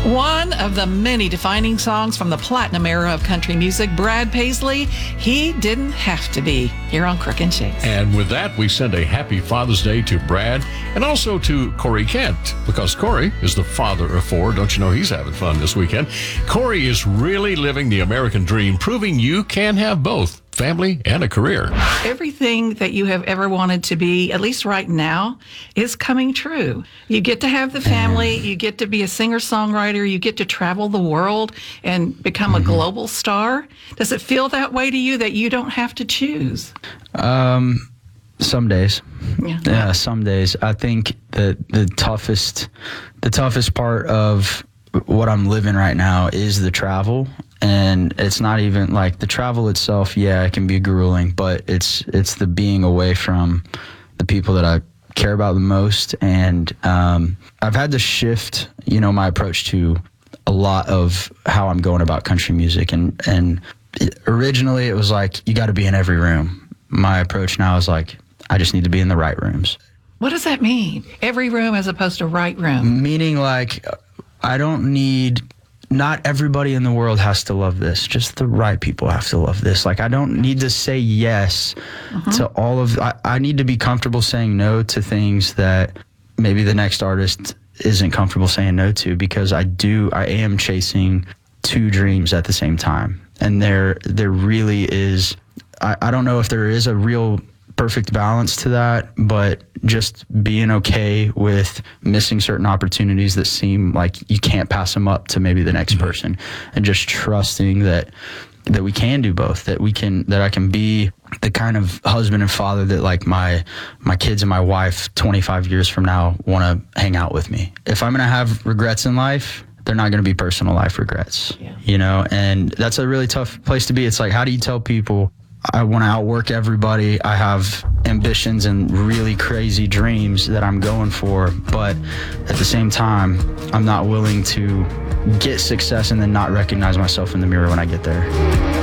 One of the many defining songs from the platinum era of country music, Brad Paisley, He Didn't Have to Be, here on Crook and Chase. And with that, we send a happy Father's Day to Brad and also to Corey Kent, because Corey is the father of four. Don't you know he's having fun this weekend? Corey is really living the American dream, proving you can have both family and a career. Everything that you have ever wanted to be, at least right now, is coming true. You get to have the family, you get to be a singer-songwriter, you get to travel the world and become a global star. Does it feel that way to you, that you don't have to choose? Some days. Yeah, some days. I think that the toughest part of what I'm living right now is the travel. And it's not even like the travel itself. Yeah, it can be grueling, but it's the being away from the people that I care about the most. And I've had to shift, my approach to a lot of how I'm going about country music. And originally it was like, you got to be in every room. My approach now is like, I just need to be in the right rooms. What does that mean? Every room as opposed to right room? Meaning like, not everybody in the world has to love this. Just the right people have to love this. Like, I don't need to say yes to all of... I need to be comfortable saying no to things that maybe the next artist isn't comfortable saying no to, because I am chasing two dreams at the same time. And there really is... I don't know if there is a real perfect balance to that, but just being okay with missing certain opportunities that seem like you can't pass them up to maybe the next person, and just trusting that we can do both, that I can be the kind of husband and father that like my kids and my wife 25 years from now want to hang out with me. If I'm going to have regrets in life, they're not going to be personal life regrets, and that's a really tough place to be. It's like, how do you tell people, I want to outwork everybody, I have ambitions and really crazy dreams that I'm going for, but at the same time, I'm not willing to get success and then not recognize myself in the mirror when I get there.